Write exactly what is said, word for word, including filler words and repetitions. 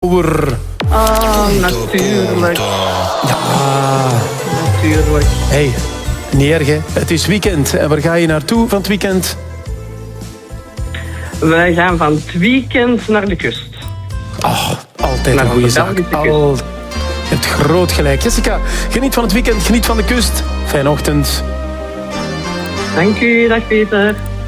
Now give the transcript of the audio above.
Oer. Ah, natuurlijk. Ja. Natuurlijk. Hey, niet erg hè. Het is weekend. En waar ga je naartoe van het weekend? Wij gaan van het weekend naar de kust. Oh, altijd Naar een goede de zaak. Belgische kust. Al... Je hebt groot gelijk. Jessica, geniet van het weekend, geniet van de kust. Fijne ochtend. Dank u, dag Peter.